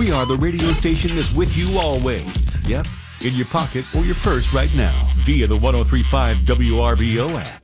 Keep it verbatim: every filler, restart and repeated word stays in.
We are the radio station that's with you always. Yep, in your pocket or your purse right now via the one oh three point five W R B O app.